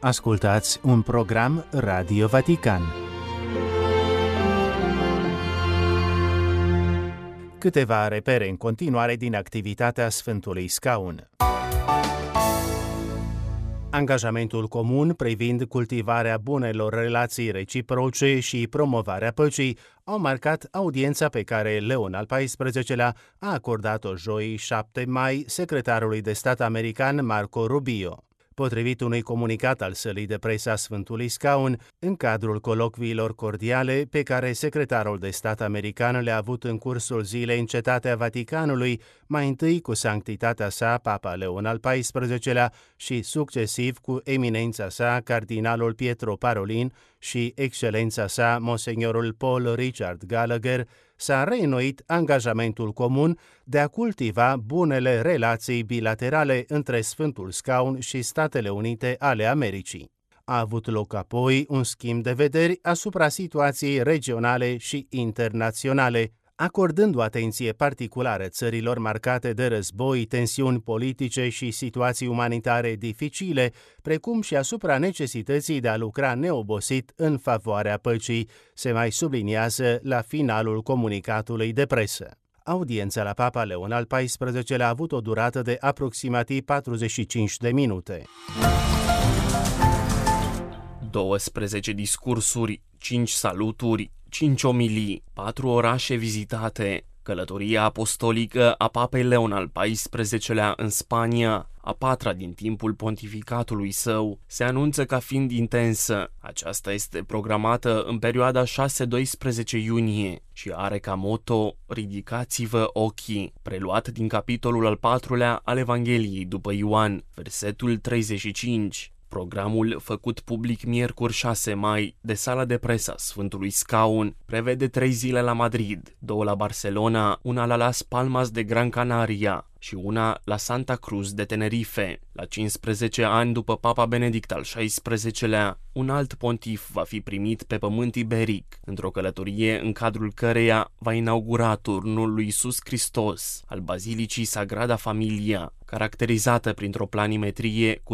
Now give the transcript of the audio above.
Ascultați un program Radio Vatican. Câteva repere în continuare din activitatea Sfântului Scaun. Angajamentul comun privind cultivarea bunelor relații reciproce și promovarea păcii au marcat audiența pe care Leon al XIV-lea a acordat-o joi 7 mai secretarului de stat american Marco Rubio. Potrivit unui comunicat al sălii de presă a Sfântului Scaun, în cadrul colocviilor cordiale pe care secretarul de stat american le-a avut în cursul zilei în Cetatea Vaticanului, mai întâi cu sanctitatea sa, Papa Leon al XIV-lea, și succesiv cu eminența sa, cardinalul Pietro Parolin și excelența sa, monsignorul Paul Richard Gallagher, s-a reînnoit angajamentul comun de a cultiva bunele relații bilaterale între Sfântul Scaun și Statele Unite ale Americii. A avut loc apoi un schimb de vederi asupra situației regionale și internaționale, acordând o atenție particulară țărilor marcate de război, tensiuni politice și situații umanitare dificile, precum și asupra necesității de a lucra neobosit în favoarea păcii, se mai subliniază la finalul comunicatului de presă. Audiența la Papa Leon al XIV-lea a avut o durată de aproximativ 45 de minute. 12 discursuri, 5 saluturi, 5 omilii, 4 orașe vizitate, călătoria apostolică a Papei Leon al XIV-lea în Spania, a patra din timpul pontificatului său, se anunță ca fiind intensă. Aceasta este programată în perioada 6-12 iunie și are ca motto Ridicați-vă ochii, preluat din capitolul al 4-lea al Evangheliei după Ioan, versetul 35. Programul, făcut public miercuri 6 mai de sala de presă Sfântului Scaun, prevede 3 zile la Madrid, 2 la Barcelona, una la Las Palmas de Gran Canaria și una la Santa Cruz de Tenerife. La 15 ani după Papa Benedict al XVI-lea, un alt pontif va fi primit pe pământ iberic, într-o călătorie în cadrul căreia va inaugura turnul lui Iisus Hristos al Bazilicii Sagrada Familia, caracterizată printr-o planimetrie cu